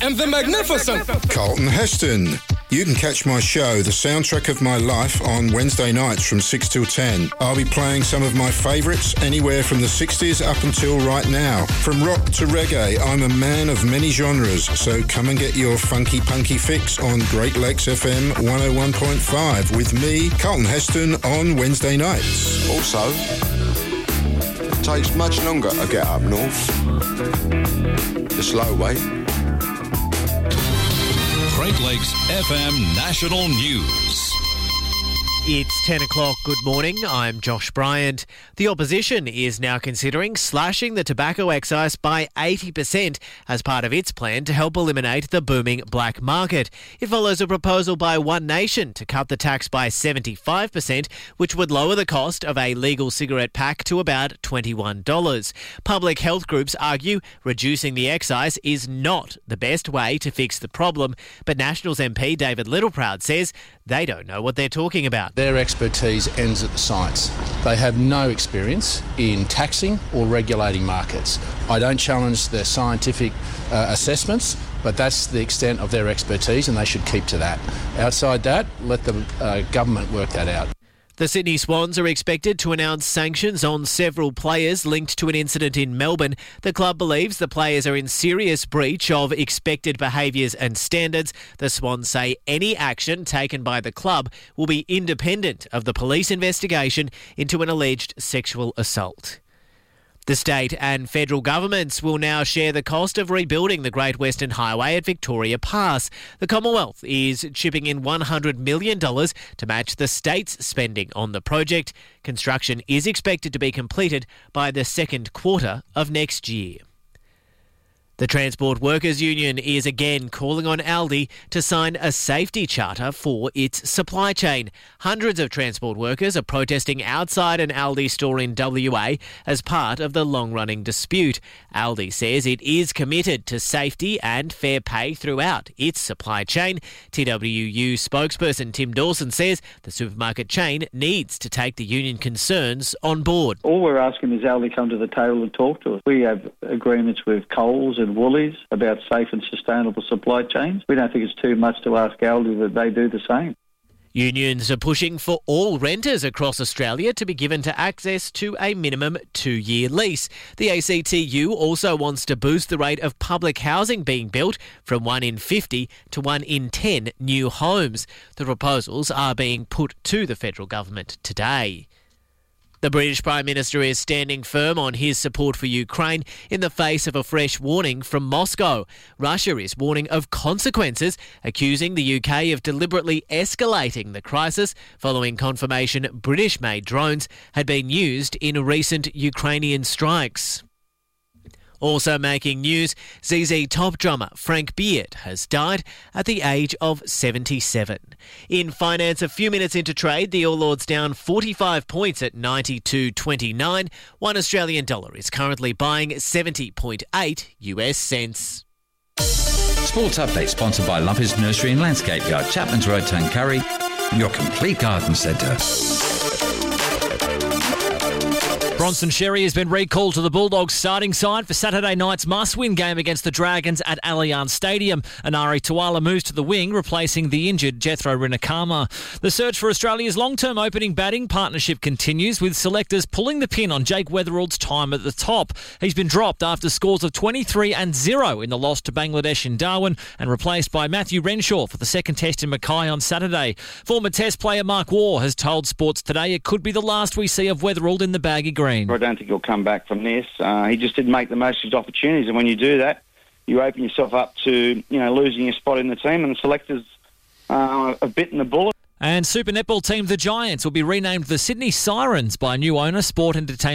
and the magnificent Carlton Heston. You can catch my show, The Soundtrack of My Life, on Wednesday nights from 6 till 10. I'll be playing some of my favourites anywhere from the 60s up until right now. From rock to reggae, I'm a man of many genres, so come and get your funky punky fix on Great Lakes FM 101.5 with me, Carlton Heston, on Wednesday nights. Also, it takes much longer to get up north. The slow way. Great Lakes FM National News. It's 10 o'clock. Good morning. I'm Josh Bryant. The opposition is now considering slashing the tobacco excise by 80% as part of its plan to help eliminate the booming black market. It follows a proposal by One Nation to cut the tax by 75%, which would lower the cost of a legal cigarette pack to about $21. Public health groups argue reducing the excise is not the best way to fix the problem, but Nationals MP David Littleproud says they don't know what they're talking about. Their expertise ends at the science. They have no experience in taxing or regulating markets. I don't challenge their scientific assessments, but that's the extent of their expertise and they should keep to that. Outside that, let the government work that out. The Sydney Swans are expected to announce sanctions on several players linked to an incident in Melbourne. The club believes the players are in serious breach of expected behaviours and standards. The Swans say any action taken by the club will be independent of the police investigation into an alleged sexual assault. The state and federal governments will now share the cost of rebuilding the Great Western Highway at Victoria Pass. The Commonwealth is chipping in $100 million to match the state's spending on the project. Construction is expected to be completed by the second quarter of next year. The Transport Workers Union is again calling on Aldi to sign a safety charter for its supply chain. Hundreds of transport workers are protesting outside an Aldi store in WA as part of the long-running dispute. Aldi says it is committed to safety and fair pay throughout its supply chain. TWU spokesperson Tim Dawson says the supermarket chain needs to take the union concerns on board. All we're asking is Aldi come to the table and talk to us. We have agreements with Coles and Woolies about safe and sustainable supply chains. We don't think it's too much to ask Aldi that they do the same. Unions are pushing for all renters across Australia to be given to access to a minimum 2-year lease. The ACTU also wants to boost the rate of public housing being built from 1 in 50 to 1 in 10 new homes. The proposals are being put to the federal government today. The British Prime Minister is standing firm on his support for Ukraine in the face of a fresh warning from Moscow. Russia is warning of consequences, accusing the UK of deliberately escalating the crisis following confirmation British-made drones had been used in recent Ukrainian strikes. Also making news, ZZ Top drummer Frank Beard has died at the age of 77. In finance, a few minutes into trade, the All Ords down 45 points at 92.29. $1 Australian dollar is currently buying 70.8 US cents. Sports update sponsored by Lumpy's Nursery and Landscape Yard, Chapman's Road, Tuncurry, your complete garden centre. Bronson Xerri has been recalled to the Bulldogs starting side for Saturday night's must-win game against the Dragons at Allianz Stadium. Anari Tuala moves to the wing, replacing the injured Jethro Rinakama. The search for Australia's long-term opening batting partnership continues, with selectors pulling the pin on Jake Weatherald's time at the top. He's been dropped after scores of 23 and 0 in the loss to Bangladesh in Darwin and replaced by Matthew Renshaw for the second test in Mackay on Saturday. Former Test player Mark Waugh has told Sports Today it could be the last we see of Weatherald in the baggy green. I don't think he'll come back from this. He just didn't make the most of his opportunities, and when you do that, you open yourself up to losing your spot in the team, and the selectors have bitten the bullet. And Super Netball team the Giants will be renamed the Sydney Sirens by new owner Sport Entertainment